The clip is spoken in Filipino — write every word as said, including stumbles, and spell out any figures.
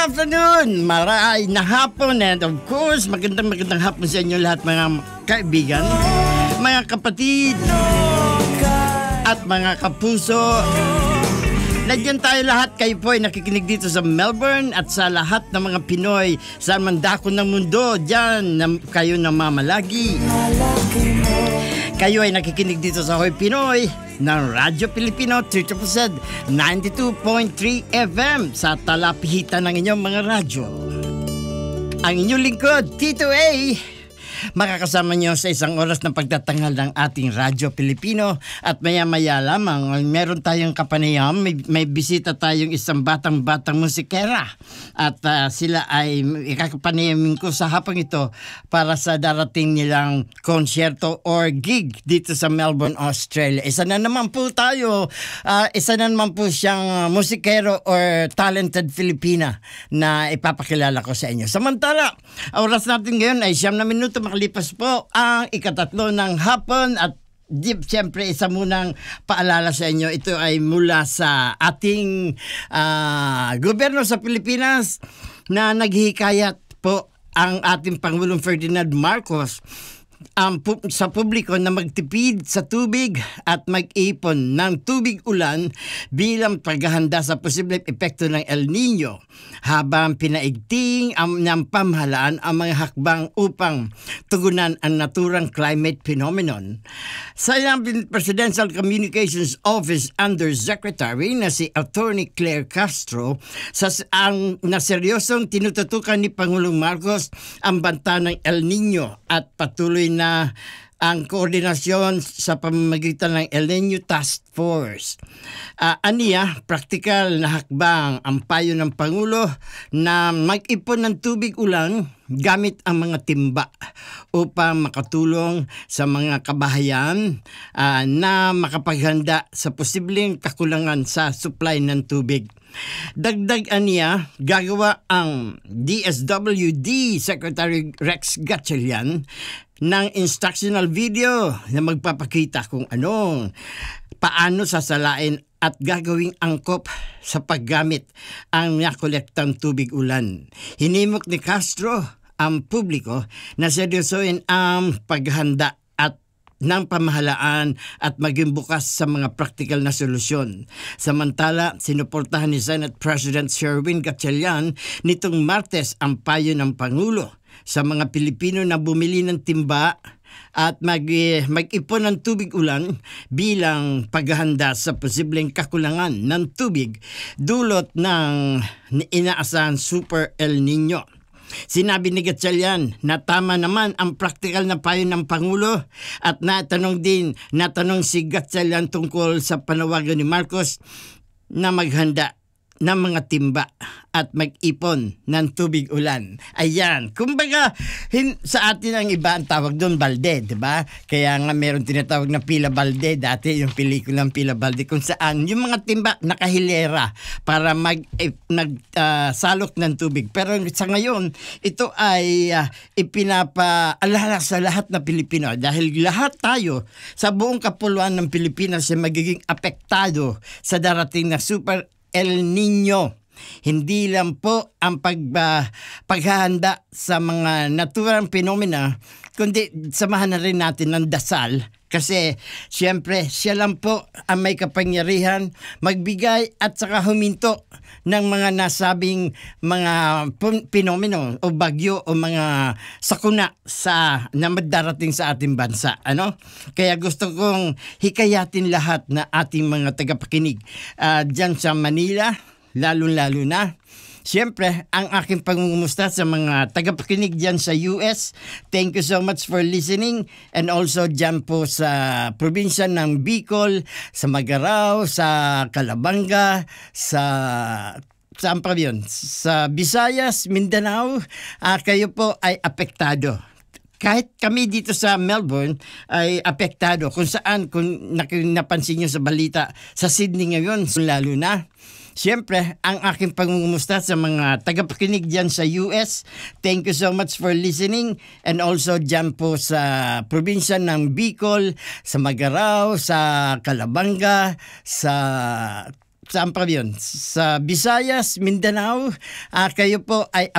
afternoon, maray na hapon, and of course, magandang magandang hapon sa inyo lahat mga kaibigan, mga kapatid, at mga kapuso. Nandiyan tayo lahat, kayo po ay nakikinig dito sa Melbourne at sa lahat ng mga Pinoy sa mandako ng mundo, dyan na kayo namamalagi. Kayo ay nakikinig dito sa Hoy Pinoy ng Radyo Pilipino three Z ninety-two point three F M sa talapihitan ng inyong mga radyo. Ang inyong lingkod, Tito A, makakasama nyo sa isang oras ng pagtatanghal ng ating Radyo Pilipino at maya-maya lamang meron tayong kapanayam, may, may bisita tayong isang batang-batang musikera at uh, sila ay ikakapanayamin ko sa hapang ito para sa darating nilang konsyerto or gig dito sa Melbourne, Australia. Isa na naman po tayo, uh, isa na naman po siyang musikero or talented Filipina na ipapakilala ko sa inyo. Samantala, oras natin ngayon ay siyam na minuto makalipas po ang ikatatlo ng hapon at Jeep, siyempre isa munang paalala sa inyo, ito ay mula sa ating uh, gobyerno sa Pilipinas na naghihikayat po ang ating Pangulong Ferdinand Marcos um, pu- sa publiko na magtipid sa tubig at mag-ipon ng tubig ulan bilang paghahanda sa posibleng epekto ng El Nino habang pinaigting ang ng pamahalaan ang mga hakbang upang tugunan ang naturang climate phenomenon. Sa Presidential Communications Office Undersecretary na si Attorney Claire Castro, sa ang naseryosong tinututukan ni Pangulong Marcos ang banta ng El Nino at patuloy na ang koordinasyon sa pamamagitan ng El Nino Task Force. Uh, aniya, praktikal na hakbang ang payo ng Pangulo na mag-ipon ng tubig ulan gamit ang mga timba upang makatulong sa mga kabahayan uh, na makapaghanda sa posibleng kakulangan sa supply ng tubig. Dagdag aniya, gagawa ang D S W D Secretary Rex Gatchalian ng instructional video na magpapakita kung ano, paano sasalain at gagawing angkop sa paggamit ang nakolektang tubig ulan. Hinimok ni Castro ang publiko na seryosoin ang paghanda at ng pamahalaan at maging bukas sa mga praktikal na solusyon. Samantala, sinuportahan ni Senate President Sherwin Gatchalian nitong Martes ang payo ng Pangulo sa mga Pilipino na bumili ng timba at mag, mag-ipon ng tubig ulan bilang paghahanda sa posibleng kakulangan ng tubig dulot ng inaasahan Super El Nino. Sinabi ni Gatchalian na tama naman ang praktikal na payo ng Pangulo at natanong din, natanong si Gatchalian tungkol sa panawagan ni Marcos na maghanda ng mga timba at mag-ipon ng tubig ulan. Ayan. Kumbaga, hin- sa atin ang iba ang tawag doon balde, di ba? Kaya nga meron tinatawag na pila balde. Dati yung pelikulang pila balde kung saan yung mga timba nakahilera para mag eh, nagsalok uh, ng tubig. Pero sa ngayon, ito ay uh, ipinapaalala sa lahat na Pilipino dahil lahat tayo sa buong kapuluan ng Pilipinas ay magiging apektado sa darating na Super El Nino. Hindi lang po ang pag, uh, paghahanda sa mga naturang phenomena, kundi samahan na rin natin ng dasal. Kasi siyempre siya lang po ang may kapangyarihan magbigay at saka huminto ng mga nasabing mga pinomeno o bagyo o mga sakuna sa na madarating sa ating bansa. Ano? Kaya gusto kong hikayatin lahat na ating mga tagapakinig uh, dyan sa Manila, lalo-lalo na. Siyempre, ang aking pangungumusta sa mga tagapakinig dyan sa U S. Thank you so much for listening. And also dyan po sa probinsya ng Bicol, sa Magarao, sa Calabanga, sa... saan pa yun? Sa Visayas, Mindanao, uh, kayo po ay apektado. Kahit kami dito sa Melbourne ay apektado. Kung saan, kung napansin nyo sa balita, sa Sydney ngayon, lalo na. Siyempre, ang aking pangungumusta sa mga tagapakinig dyan sa U S. Thank you so much for listening. And also dyan po sa probinsya ng Bicol, sa Magarao, sa Calabanga, sa saan pa yun? Sa Visayas, Mindanao, ah, kayo po ay